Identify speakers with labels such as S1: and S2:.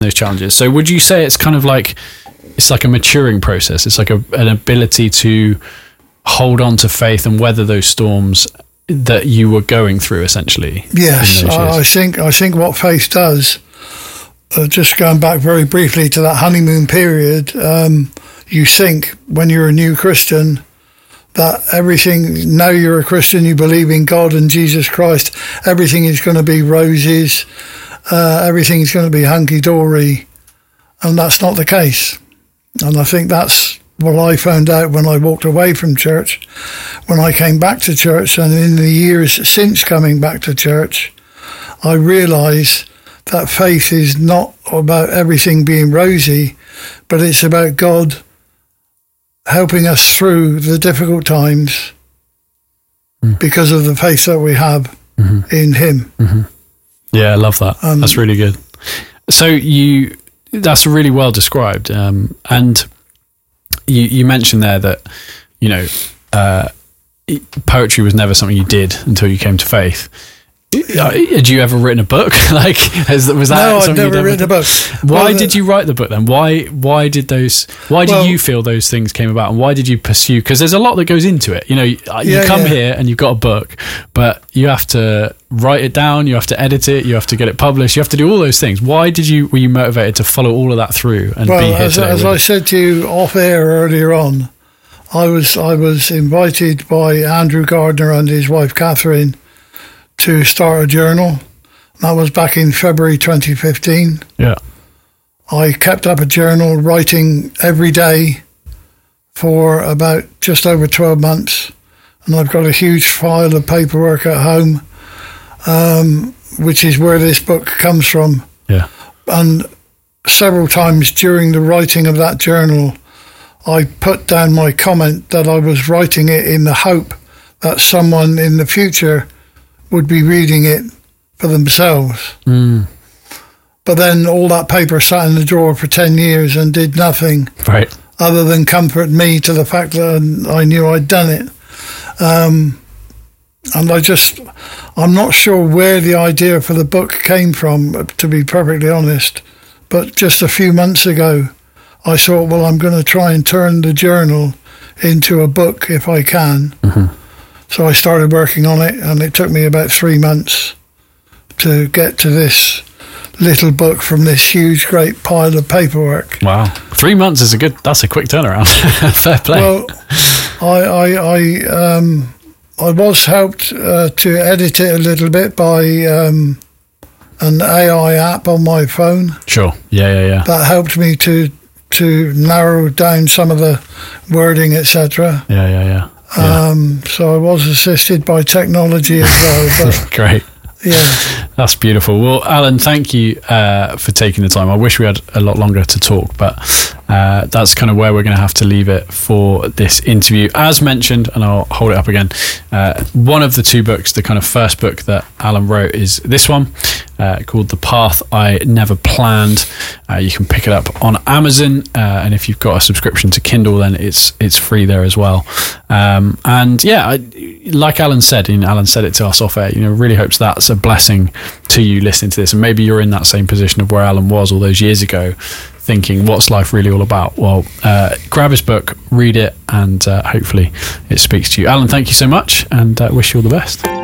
S1: those challenges. So would you say it's kind of like, it's like a maturing process? It's like an ability to hold on to faith and weather those storms that you were going through, essentially?
S2: Yes, I think what faith does, just going back very briefly to that honeymoon period, you think when you're a new Christian that everything, now you're a Christian, you believe in God and Jesus Christ, everything is going to be roses, everything is going to be hunky-dory, and that's not the case. And I think that's what I found out when I walked away from church. When I came back to church, and in the years since coming back to church, I realised that faith is not about everything being rosy, but it's about God helping us through the difficult times because of the faith that we have in Him.
S1: Yeah, I love that. That's really good. So that's really well described. And you mentioned there that, you know, poetry was never something you did until you came to faith. Had you ever written a book? Like, was that?
S2: No,
S1: something
S2: I'd never written a book.
S1: Why did you write the book then? Why do you feel those things came about, and why did you pursue? Because there's a lot that goes into it. You know, you come here and you've got a book, but you have to write it down, you have to edit it, you have to get it published, you have to do all those things. Why were you motivated to follow all of that through and be here today?
S2: As I said to you off air earlier on, I was invited by Andrew Gardner and his wife Catherine to start a journal. That was back in February 2015.
S1: Yeah.
S2: I kept up a journal, writing every day for about just over 12 months. And I've got a huge file of paperwork at home, which is where this book comes from.
S1: Yeah.
S2: And several times during the writing of that journal, I put down my comment that I was writing it in the hope that someone in the future would be reading it for themselves. But then all that paper sat in the drawer for 10 years and did nothing other than comfort me to the fact that I knew I'd done it. And I'm not sure where the idea for the book came from, to be perfectly honest. But just a few months ago, I thought, well, I'm going to try and turn the journal into a book if I can. So I started working on it, and it took me about 3 months to get to this little book from this huge, great pile of paperwork.
S1: Wow. 3 months that's a quick turnaround. Fair play.
S2: Well, I was helped to edit it a little bit by an AI app on my phone.
S1: Sure. Yeah.
S2: That helped me to narrow down some of the wording, etc.
S1: Yeah.
S2: So I was assisted by technology as well. But
S1: great.
S2: Yeah.
S1: That's beautiful. Well, Alan, thank you for taking the time. I wish we had a lot longer to talk, but that's kind of where we're going to have to leave it for this interview. As mentioned, and I'll hold it up again, one of the two books, the kind of first book that Alan wrote, is this one called The Path I Never Planned. You can pick it up on Amazon, and if you've got a subscription to Kindle, then it's free there as well. And yeah, like Alan said, and Alan said it to us off air, really hopes that's a blessing to you listening to this. And maybe you're in that same position of where Alan was all those years ago, thinking, what's life really all about? Well, grab his book, read it, and hopefully it speaks to you. Alan, thank you so much, and wish you all the best.